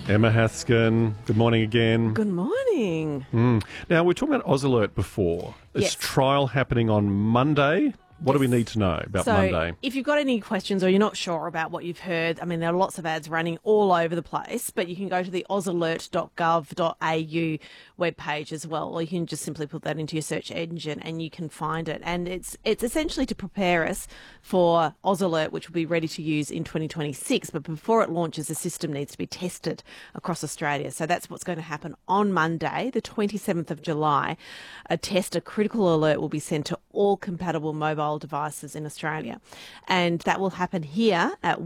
Emma Haskin, good morning again. Good morning. Now, we were talking about AusAlert before. It's Yes. trial happening on Monday. What do we need to know about Monday? If you've got any questions or you're not sure about what you've heard, I mean, there are lots of ads running all over the place, but you can go to the ausalert.gov.au webpage as well, or you can just simply put that into your search engine and you can find it. And it's essentially to prepare us for AusAlert, which will be ready to use in 2026. But before it launches, the system needs to be tested across Australia. So that's what's going to happen on Monday, the 27th of July. A critical alert will be sent to all compatible mobile devices in Australia. And that will happen here at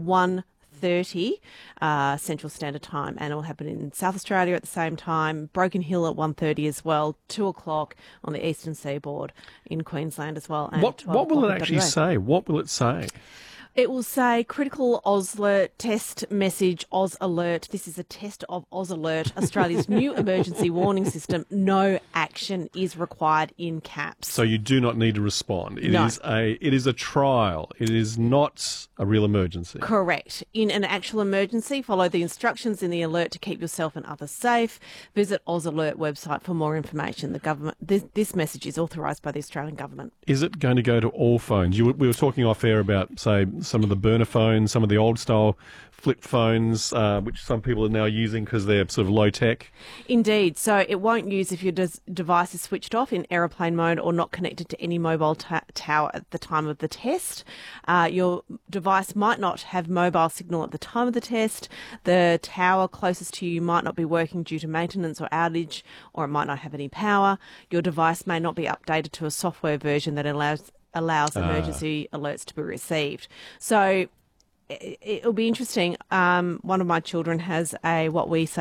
1:30 Central Standard Time, and it will happen in South Australia at the same time, Broken Hill at 1:30 as well, 2 o'clock on the eastern seaboard in Queensland as well. And What 12 will it o'clock in actually WA. say? What will it say? It will say critical AusAlert test message AusAlert. This is a test of AusAlert, Australia's new emergency warning system. No action is required in caps. So you do not need to respond. It No. is a trial. It is not a real emergency. Correct. In an actual emergency, follow the instructions in the alert to keep yourself and others safe. Visit AusAlert website for more information. The government. This message is authorised by the Australian government. Is it going to go to all phones? We were talking off air about, say, some of the burner phones, some of the old style flip phones, which some people are now using because they're sort of low tech. Indeed. So it won't use if your device is switched off in aeroplane mode or not connected to any mobile tower at the time of the test. Your device might not have mobile signal at the time of the test. The tower closest to you might not be working due to maintenance or outage, or it might not have any power. Your device may not be updated to a software version that allows emergency alerts to be received. So it'll be interesting. One of my children has what we say